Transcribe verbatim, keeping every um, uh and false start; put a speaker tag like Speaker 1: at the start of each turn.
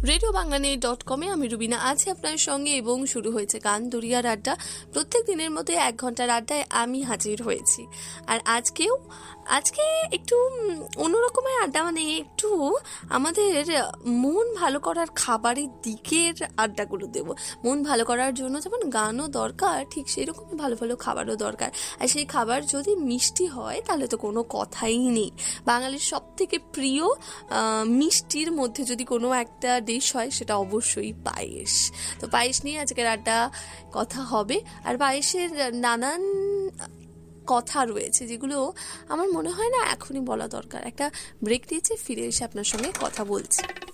Speaker 1: Radio বাংলানি dot কমে আমি রুবিনা আছি আপনার সঙ্গে এবং শুরু হয়েছে গান দরিয়ার আড্ডা। প্রত্যেক দিনের মধ্যে এক ঘন্টার আড্ডায় আমি হাজির হয়েছি। আর আজকেও আজকে একটু অন্যরকমের আড্ডা, মানে একটু আমাদের মন ভালো করার খাবারের দিকের আড্ডাগুলো দেবো। মন ভালো করার জন্য যেমন গানও দরকার, ঠিক সেই রকমই ভালো ভালো খাবারও দরকার। আর সেই খাবার যদি মিষ্টি হয় তাহলে তো কোনো কথাই নেই। বাঙালির সব থেকে প্রিয় মিষ্টির মধ্যে যদি কোনো একটা ডিশ হয় সেটা অবশ্যই পায়েস। তো পায়েস নিয়ে আজকের আড্ডা কথা হবে। আর পায়েসের নানান কথা রয়েছে যেগুলো আমার মনে হয় না এখনই বলা দরকার। একটা ব্রেক দিয়েছে, ফিরে এসে আপনার সঙ্গে কথা বলছি।